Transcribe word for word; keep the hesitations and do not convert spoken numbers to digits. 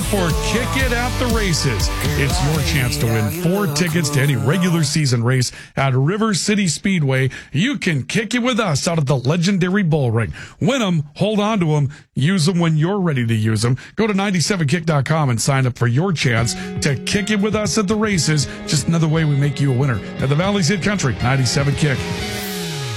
for Kick It at the Races. It's your chance to win four tickets to any regular season race at River City Speedway. You can kick it with us out at the legendary bull ring. Win them, hold on to them, use them when you're ready to use them. Go to ninety-seven kick dot com and sign up for your chance to kick it with us at the races. Just another way we make you a winner at the Valley's Hit Country, ninety-seven Kick.